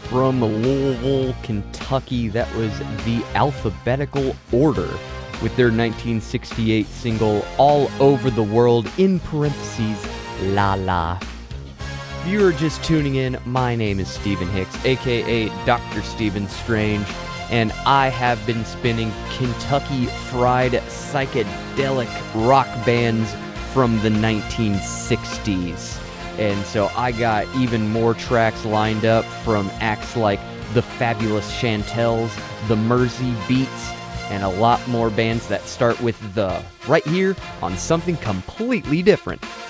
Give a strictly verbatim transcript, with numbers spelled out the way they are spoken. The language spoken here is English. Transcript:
from Louisville, Kentucky. That was The Alphabetical Order with their nineteen sixty-eight single, All Over the World, in parentheses, La La. If you're just tuning in, my name is Stephen Hicks, aka Doctor Stephen Strange, and I have been spinning Kentucky Fried psychedelic rock bands from the nineteen sixties. And so I got even more tracks lined up from acts like the Fabulous Chantels, the Mersey Beats, and a lot more bands that start with the right here on something completely different.